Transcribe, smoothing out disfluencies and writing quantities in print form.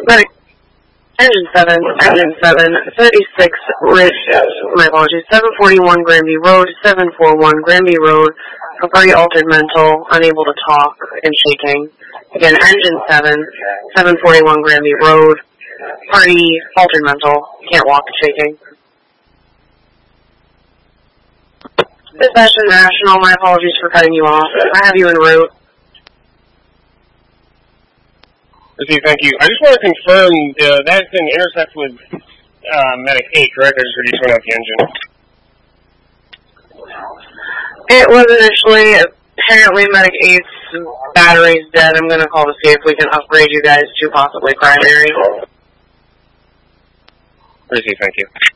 Medic, Engine 7, 36 Ridge, my apologies, 741 Granby Road, 741 Granby Road, a party altered mental, unable to talk, and shaking. Again, Engine 7, 741 Granby Road, party altered mental, can't walk, shaking. Dispatch International, my apologies for cutting you off. I have you en route. Okay, thank you. I just want to confirm that didn't intersect with Medic 8, correct? I just heard you turn off the engine. It was initially, apparently Medic 8's battery's dead. I'm going to call to see if we can upgrade you guys to possibly primary. Okay, thank you.